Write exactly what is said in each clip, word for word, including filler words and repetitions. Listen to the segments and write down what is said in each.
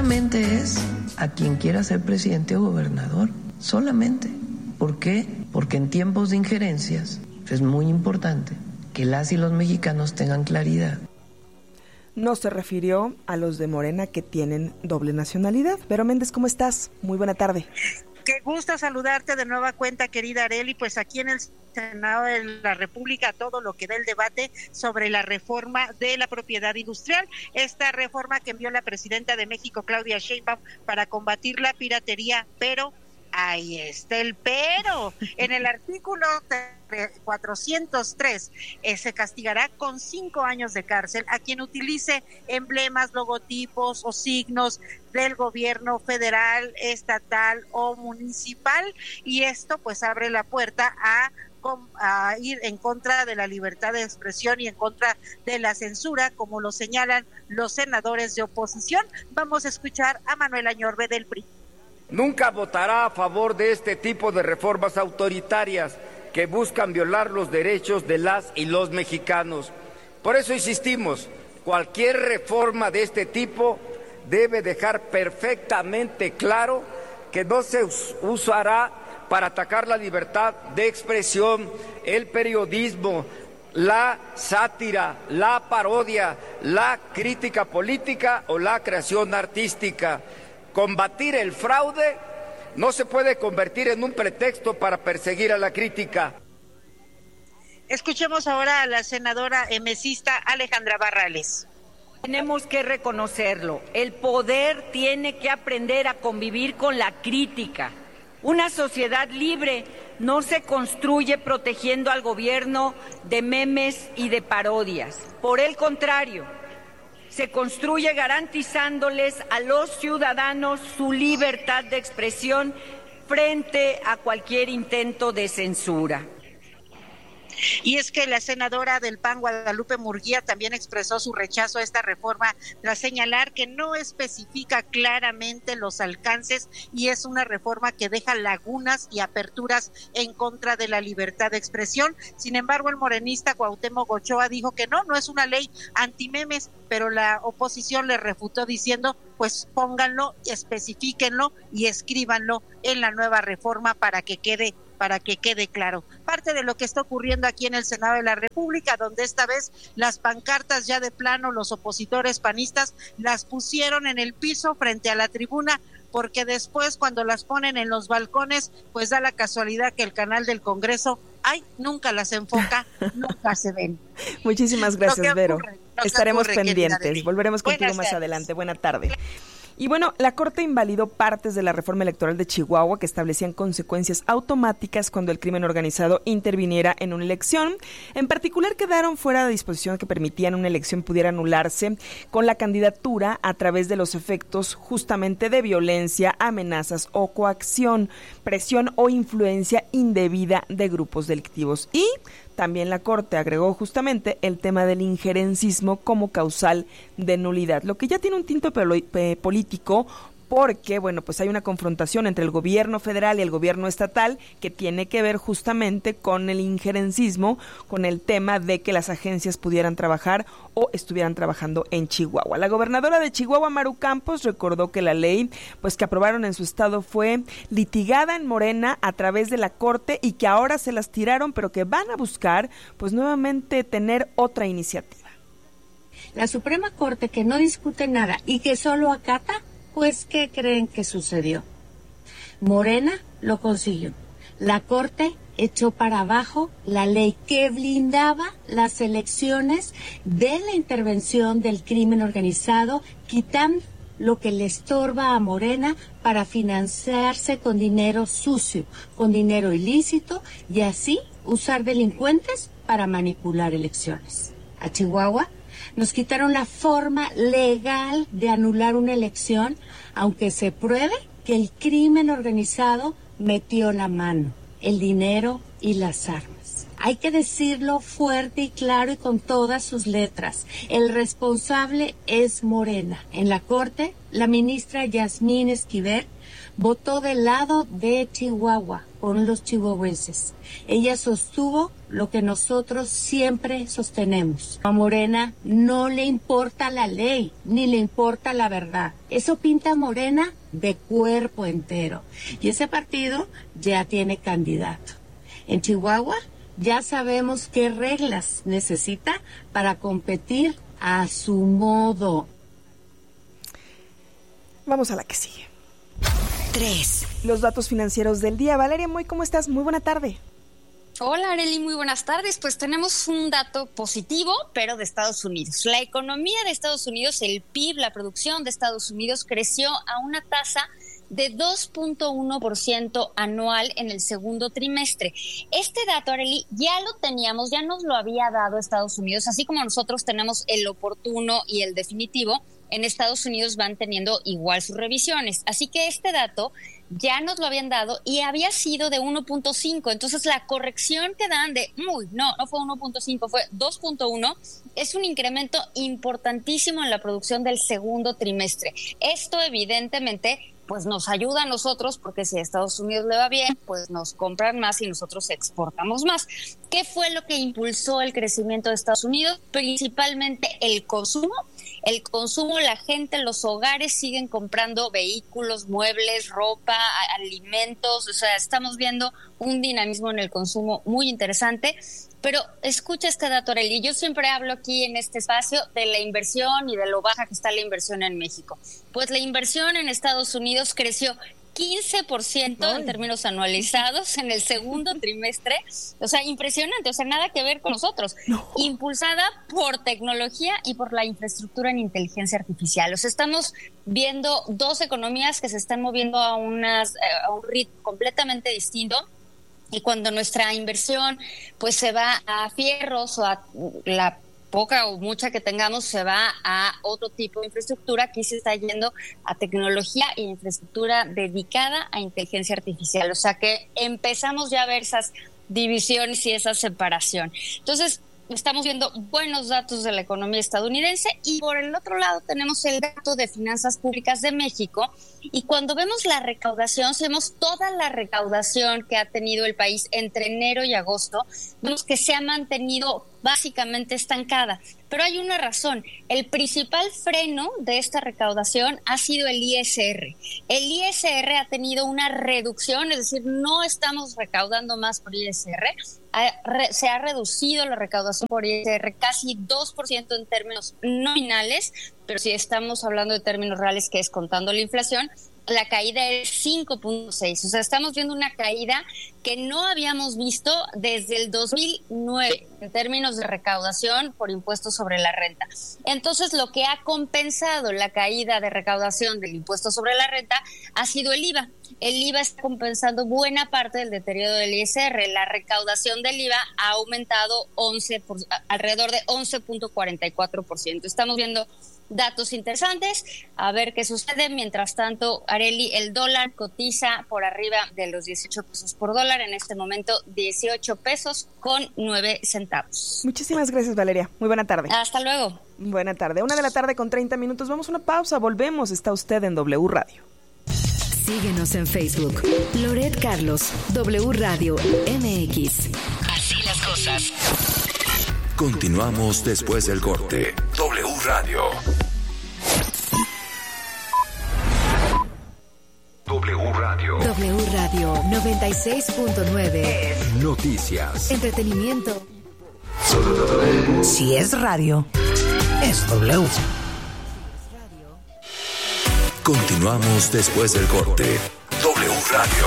solamente es a quien quiera ser presidente o gobernador, solamente. ¿Por qué? Porque en tiempos de injerencias es muy importante que las y los mexicanos tengan claridad. No se refirió a los de Morena que tienen doble nacionalidad. Vero Méndez, ¿cómo estás? Muy buena tarde. Qué gusto saludarte de nueva cuenta, querida Arely. Pues aquí en el Senado de la República, todo lo que da el debate sobre la reforma de la propiedad industrial, esta reforma que envió la presidenta de México, Claudia Sheinbaum, para combatir la piratería, pero ahí está el pero. En el artículo cuatrocientos tres eh, se castigará con cinco años de cárcel a quien utilice emblemas, logotipos o signos del gobierno federal, estatal o municipal, y esto pues abre la puerta a a ir en contra de la libertad de expresión y en contra de la censura, como lo señalan los senadores de oposición. Vamos a escuchar a Manuel Añorbe del P R I. Nunca votará a favor de este tipo de reformas autoritarias que buscan violar los derechos de las y los mexicanos. Por eso insistimos, cualquier reforma de este tipo debe dejar perfectamente claro que no se usará para atacar la libertad de expresión, el periodismo, la sátira, la parodia, la crítica política o la creación artística. Combatir el fraude no se puede convertir en un pretexto para perseguir a la crítica. Escuchemos ahora a la senadora emesista Alejandra Barrales. Tenemos que reconocerlo, el poder tiene que aprender a convivir con la crítica. Una sociedad libre no se construye protegiendo al gobierno de memes y de parodias. Por el contrario, se construye garantizándoles a los ciudadanos su libertad de expresión frente a cualquier intento de censura. Y es que la senadora del P A N, Guadalupe Murguía, también expresó su rechazo a esta reforma tras señalar que no especifica claramente los alcances y es una reforma que deja lagunas y aperturas en contra de la libertad de expresión. Sin embargo, el morenista Cuauhtémoc Ochoa dijo que no, no es una ley antimemes, pero la oposición le refutó diciendo, pues pónganlo, especifíquenlo y escríbanlo en la nueva reforma para que quede para que quede claro. Parte de lo que está ocurriendo aquí en el Senado de la República, donde esta vez las pancartas ya de plano, los opositores panistas las pusieron en el piso frente a la tribuna, porque después cuando las ponen en los balcones, pues da la casualidad que el canal del Congreso, ay, nunca las enfoca, nunca se ven. Muchísimas gracias, Vero. Ocurre, Estaremos ocurre, pendientes. Volveremos contigo Buenas más tardes. adelante. Buena tarde. Y bueno, la Corte invalidó partes de la reforma electoral de Chihuahua que establecían consecuencias automáticas cuando el crimen organizado interviniera en una elección. En particular, quedaron fuera de disposición que permitían una elección pudiera anularse con la candidatura a través de los efectos justamente de violencia, amenazas o coacción, presión o influencia indebida de grupos delictivos. Y también la Corte agregó justamente el tema del injerencismo como causal de nulidad, lo que ya tiene un tinte político porque, bueno, pues hay una confrontación entre el gobierno federal y el gobierno estatal que tiene que ver justamente con el injerencismo, con el tema de que las agencias pudieran trabajar o estuvieran trabajando en Chihuahua. La gobernadora de Chihuahua, Maru Campos, recordó que la ley pues que aprobaron en su estado fue litigada en Morena a través de la Corte y que ahora se las tiraron, pero que van a buscar pues nuevamente tener otra iniciativa. La Suprema Corte, que no discute nada y que solo acata, pues, ¿qué creen que sucedió? Morena lo consiguió. La Corte echó para abajo la ley que blindaba las elecciones de la intervención del crimen organizado, quitando lo que le estorba a Morena para financiarse con dinero sucio, con dinero ilícito y así usar delincuentes para manipular elecciones. A Chihuahua nos quitaron la forma legal de anular una elección, aunque se pruebe que el crimen organizado metió la mano, el dinero y las armas. Hay que decirlo fuerte y claro y con todas sus letras. El responsable es Morena. En la Corte, la ministra Yasmín Esquivel votó del lado de Chihuahua con los chihuahuenses. Ella sostuvo lo que nosotros siempre sostenemos. A Morena no le importa la ley, ni le importa la verdad. Eso pinta a Morena de cuerpo entero. Y ese partido ya tiene candidato. En Chihuahua ya sabemos qué reglas necesita para competir a su modo. Vamos a la que sigue. tres. Los datos financieros del día. Valeria Moy, ¿cómo estás? Muy buena tarde. Hola, Arely, muy buenas tardes. Pues tenemos un dato positivo, pero de Estados Unidos. La economía de Estados Unidos, el P I B, la producción de Estados Unidos creció a una tasa de dos punto uno por ciento anual en el segundo trimestre. Este dato, Arely, ya lo teníamos, ya nos lo había dado Estados Unidos, así como nosotros tenemos el oportuno y el definitivo. En Estados Unidos van teniendo igual sus revisiones. Así que este dato ya nos lo habían dado y había sido de uno punto cinco. Entonces la corrección que dan de, uy, no, no fue uno punto cinco, fue dos punto uno, es un incremento importantísimo en la producción del segundo trimestre. Esto evidentemente pues nos ayuda a nosotros, porque si a Estados Unidos le va bien, pues nos compran más y nosotros exportamos más. ¿Qué fue lo que impulsó el crecimiento de Estados Unidos? Principalmente el consumo. El consumo, la gente, los hogares siguen comprando vehículos, muebles, ropa, alimentos. O sea, estamos viendo un dinamismo en el consumo muy interesante. Pero escucha este dato, Arely. Yo siempre hablo aquí en este espacio de la inversión y de lo baja que está la inversión en México. Pues la inversión en Estados Unidos creció quince por ciento Ay. en términos anualizados en el segundo trimestre. O sea, impresionante, o sea, nada que ver con nosotros. No. Impulsada por tecnología y por la infraestructura en inteligencia artificial. O sea, estamos viendo dos economías que se están moviendo a, unas, a un ritmo completamente distinto. Y cuando nuestra inversión pues se va a fierros o a la poca o mucha que tengamos se va a otro tipo de infraestructura, aquí se está yendo a tecnología e infraestructura dedicada a inteligencia artificial. O sea que empezamos ya a ver esas divisiones y esa separación. Entonces, estamos viendo buenos datos de la economía estadounidense y por el otro lado tenemos el dato de finanzas públicas de México. Y cuando vemos la recaudación, si vemos toda la recaudación que ha tenido el país entre enero y agosto, vemos que se ha mantenido básicamente estancada. Pero hay una razón. El principal freno de esta recaudación ha sido el I S R. El I S R ha tenido una reducción, es decir, no estamos recaudando más por I S R. Se ha reducido la recaudación por I S R casi dos por ciento en términos nominales, pero si estamos hablando de términos reales, que es contando la inflación, la caída es cinco punto seis. O sea, estamos viendo una caída que no habíamos visto desde el dos mil nueve en términos de recaudación por impuestos sobre la renta. Entonces, lo que ha compensado la caída de recaudación del impuesto sobre la renta ha sido el I V A. El I V A está compensando buena parte del deterioro del I S R. La recaudación del I V A ha aumentado once por, alrededor de once punto cuarenta y cuatro por ciento. Estamos viendo datos interesantes, a ver qué sucede. Mientras tanto, Arely, el dólar cotiza por arriba de los dieciocho pesos por dólar, en este momento dieciocho pesos con nueve centavos. Muchísimas gracias, Valeria. Muy buena tarde. Hasta luego. Buena tarde. Una de la tarde con treinta minutos. Vamos a una pausa, volvemos. Está usted en W Radio. Síguenos en Facebook. Loret Carlos, W Radio M X. Así las cosas. Continuamos después del corte. W Radio. W Radio. W Radio noventa y seis punto nueve. Noticias. Entretenimiento. Si es radio, es W. Continuamos después del corte. W Radio.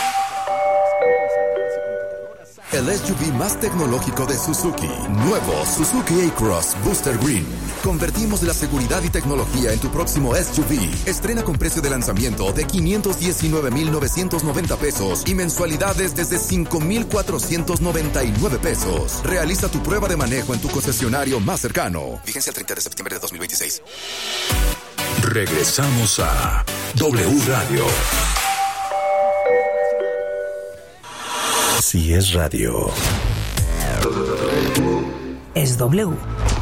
El S U V más tecnológico de Suzuki. Nuevo Suzuki A-Cross Booster Green. Convertimos la seguridad y tecnología en tu próximo S U V. Estrena con precio de lanzamiento de quinientos diecinueve mil novecientos noventa pesos y mensualidades desde cinco mil cuatrocientos noventa y nueve pesos. Realiza tu prueba de manejo en tu concesionario más cercano. Vigencia el treinta de septiembre de dos mil veintiséis. Regresamos a W Radio. Si es radio, Es W.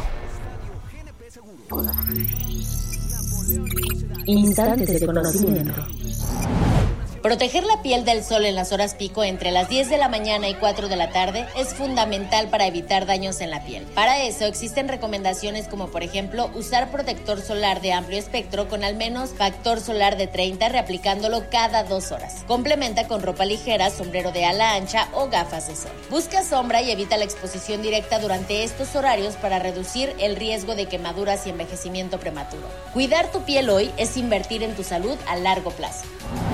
Instantes de conocimiento. Proteger la piel del sol en las horas pico entre las diez de la mañana y cuatro de la tarde es fundamental para evitar daños en la piel. Para eso existen recomendaciones como por ejemplo usar protector solar de amplio espectro con al menos factor solar de treinta, reaplicándolo cada dos horas. Complementa con ropa ligera, sombrero de ala ancha o gafas de sol. Busca sombra y evita la exposición directa durante estos horarios para reducir el riesgo de quemaduras y envejecimiento prematuro. Cuidar tu piel hoy es invertir en tu salud a largo plazo.